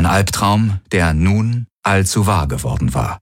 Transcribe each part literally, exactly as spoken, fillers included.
Ein Albtraum, der nun allzu wahr geworden war.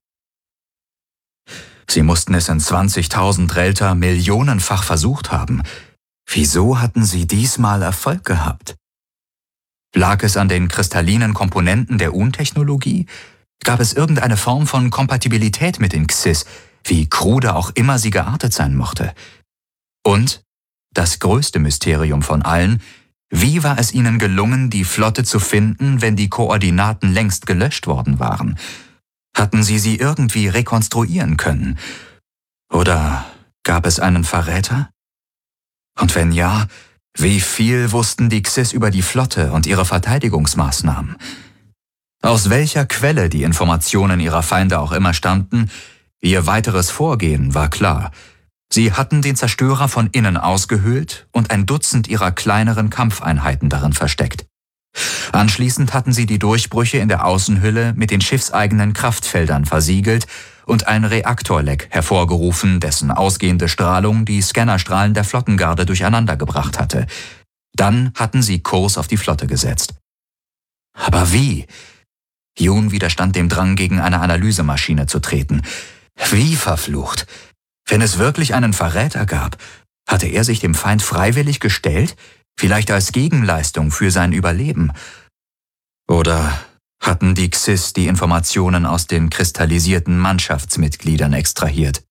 Sie mussten es in zwanzigtausend Relta millionenfach versucht haben. Wieso hatten sie diesmal Erfolg gehabt? Lag es an den kristallinen Komponenten der Un-Technologie? Gab es irgendeine Form von Kompatibilität mit den Xyz, wie krude auch immer sie geartet sein mochte? Und, das größte Mysterium von allen, wie war es ihnen gelungen, die Flotte zu finden, wenn die Koordinaten längst gelöscht worden waren? Hatten sie sie irgendwie rekonstruieren können? Oder gab es einen Verräter? Und wenn ja, wie viel wussten die Xyz über die Flotte und ihre Verteidigungsmaßnahmen? Aus welcher Quelle die Informationen ihrer Feinde auch immer stammten, ihr weiteres Vorgehen war klar. Sie hatten den Zerstörer von innen ausgehöhlt und ein Dutzend ihrer kleineren Kampfeinheiten darin versteckt. Anschließend hatten sie die Durchbrüche in der Außenhülle mit den schiffseigenen Kraftfeldern versiegelt und ein Reaktorleck hervorgerufen, dessen ausgehende Strahlung die Scannerstrahlen der Flottengarde durcheinandergebracht hatte. Dann hatten sie Kurs auf die Flotte gesetzt. Aber wie? Jun widerstand dem Drang, gegen eine Analysemaschine zu treten. Wie verflucht? Wenn es wirklich einen Verräter gab, hatte er sich dem Feind freiwillig gestellt? Vielleicht als Gegenleistung für sein Überleben? Oder hatten die Xyz die Informationen aus den kristallisierten Mannschaftsmitgliedern extrahiert?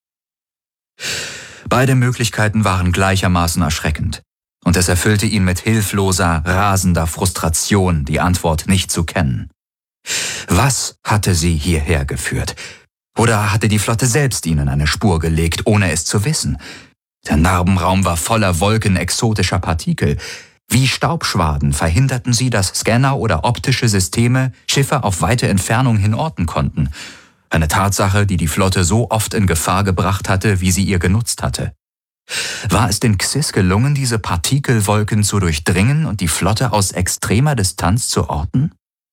Beide Möglichkeiten waren gleichermaßen erschreckend, und es erfüllte ihn mit hilfloser, rasender Frustration, die Antwort nicht zu kennen. Was hatte sie hierher geführt? Oder hatte die Flotte selbst ihnen eine Spur gelegt, ohne es zu wissen? Der Narbenraum war voller Wolken exotischer Partikel. Wie Staubschwaden verhinderten sie, dass Scanner oder optische Systeme Schiffe auf weite Entfernung hin orten konnten. Eine Tatsache, die die Flotte so oft in Gefahr gebracht hatte, wie sie ihr genutzt hatte. War es den Xyz gelungen, diese Partikelwolken zu durchdringen und die Flotte aus extremer Distanz zu orten?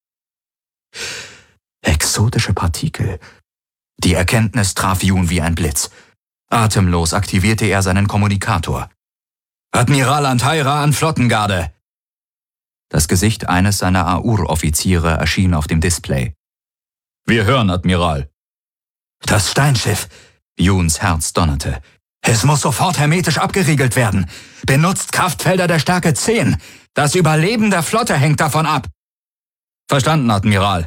Exotische Partikel. Die Erkenntnis traf Jun wie ein Blitz. Atemlos aktivierte er seinen Kommunikator. »Admiral Antaira an Flottengarde!« Das Gesicht eines seiner A U R-Offiziere erschien auf dem Display. »Wir hören, Admiral.« »Das Steinschiff!« Juns Herz donnerte. »Es muss sofort hermetisch abgeriegelt werden. Benutzt Kraftfelder der Stärke zehn. Das Überleben der Flotte hängt davon ab.« »Verstanden, Admiral.«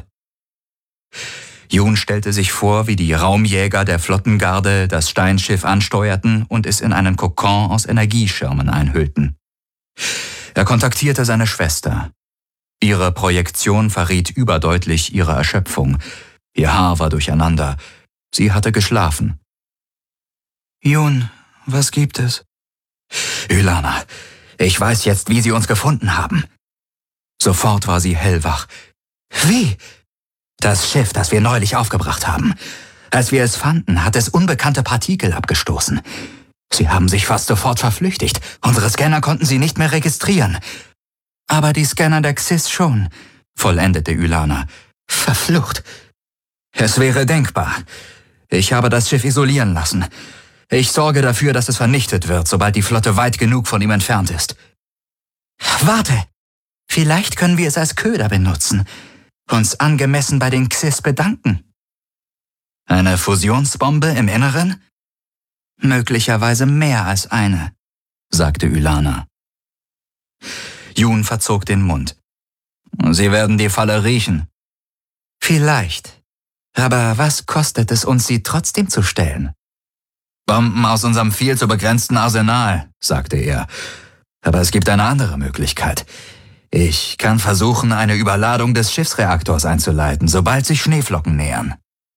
Jun stellte sich vor, wie die Raumjäger der Flottengarde das Steinschiff ansteuerten und es in einen Kokon aus Energieschirmen einhüllten. Er kontaktierte seine Schwester. Ihre Projektion verriet überdeutlich ihre Erschöpfung. Ihr Haar war durcheinander. Sie hatte geschlafen. »Jun, was gibt es?« »Ylana, ich weiß jetzt, wie sie uns gefunden haben.« Sofort war sie hellwach. »Wie?« »Das Schiff, das wir neulich aufgebracht haben. Als wir es fanden, hat es unbekannte Partikel abgestoßen. Sie haben sich fast sofort verflüchtigt. Unsere Scanner konnten sie nicht mehr registrieren.« »Aber die Scanner der Xyz schon«, vollendete Ylana. »Verflucht. Es wäre denkbar. Ich habe das Schiff isolieren lassen. Ich sorge dafür, dass es vernichtet wird, sobald die Flotte weit genug von ihm entfernt ist.« »Warte! Vielleicht können wir es als Köder benutzen. Uns angemessen bei den Xyz bedanken.« »Eine Fusionsbombe im Inneren?« »Möglicherweise mehr als eine«, sagte Ylana. Jun verzog den Mund. »Sie werden die Falle riechen.« »Vielleicht. Aber was kostet es uns, sie trotzdem zu stellen?« »Bomben aus unserem viel zu begrenzten Arsenal«, sagte er. »Aber es gibt eine andere Möglichkeit. Ich kann versuchen, eine Überladung des Schiffsreaktors einzuleiten, sobald sich Schneeflocken nähern.«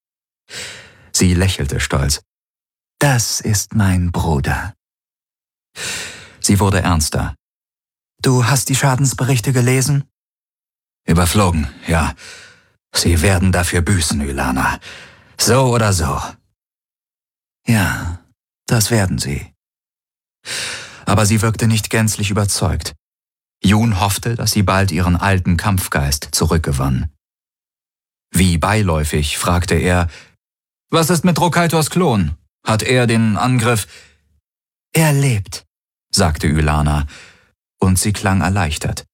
Sie lächelte stolz. »Das ist mein Bruder.« Sie wurde ernster. »Du hast die Schadensberichte gelesen?« »Überflogen, ja. Sie werden dafür büßen, Ylana. So oder so.« »Ja, das werden sie.« Aber sie wirkte nicht gänzlich überzeugt. Jun hoffte, dass sie bald ihren alten Kampfgeist zurückgewann. Wie beiläufig fragte er, »Was ist mit Drokaitors Klon? Hat er den Angriff?« »Er lebt«, sagte Ylana, und sie klang erleichtert.